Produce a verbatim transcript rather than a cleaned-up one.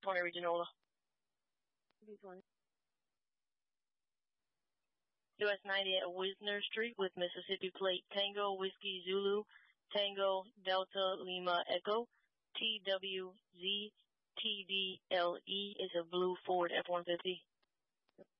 twenty Regionola. U S ninety at Wisner Street with Mississippi Plate Tango Whiskey Zulu Tango Delta Lima Echo T W Z T D L E is a blue Ford F one fifty.